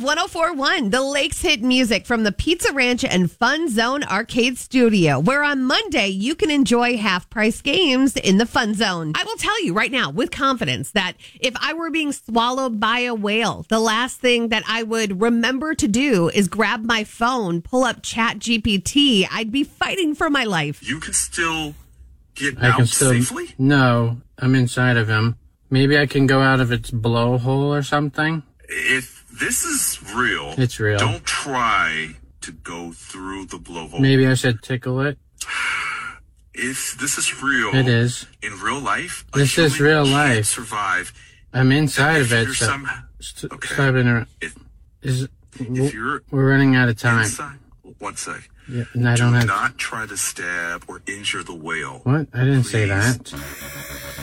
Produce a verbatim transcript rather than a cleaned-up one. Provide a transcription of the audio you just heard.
of one oh four point one, the Lakes hit music from the Pizza Ranch and Fun Zone Arcade Studio, where on Monday you can enjoy half-price games in the Fun Zone. I will tell you right now with confidence that if I were being swallowed by a whale, the last thing that I would remember to do is grab my phone, pull up Chat G P T. I'd be fighting for my life. You can still get I out can still, safely? No, I'm inside of him. Maybe I can go out of its blowhole or something? If this is real, It's real. Don't try to go through the blowhole. Maybe I should tickle it? If this is real, It is. in real life, a This is human real can't life. survive. I'm inside If of it, you're so... some- St- okay. Stop inter- If, Is, if you're we're running out of time. inside, one sec. Yeah, and I Do don't have... not try to stab or injure the whale. What? I didn't say Please. that.